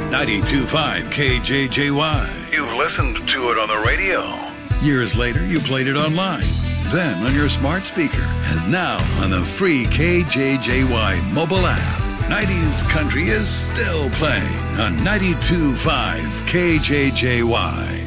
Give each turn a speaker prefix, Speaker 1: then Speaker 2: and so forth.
Speaker 1: 92.5 KJJY. You've listened to it on the radio. Years later, you played it online. Then on your smart speaker. And now on the free KJJY mobile app. 90s country is still playing on 92.5 KJJY.